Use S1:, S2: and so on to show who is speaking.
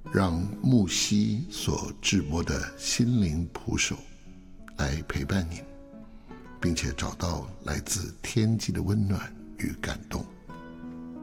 S1: 让木西所制播的心灵谱手来陪伴您，并且找到来自天际的温暖与感动。